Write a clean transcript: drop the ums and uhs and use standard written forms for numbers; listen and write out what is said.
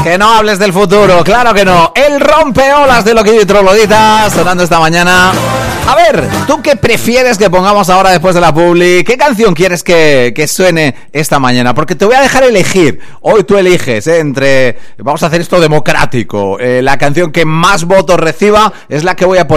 Que no hables del futuro, claro que no. El rompeolas de Loquillo y Trogloditas sonando esta mañana. A ver, ¿tú qué prefieres que pongamos ahora después de la publi? ¿Qué canción quieres que suene esta mañana? Porque te voy a dejar elegir. Hoy tú eliges, entre... Vamos a hacer esto democrático. La canción que más votos reciba es la que voy a poner.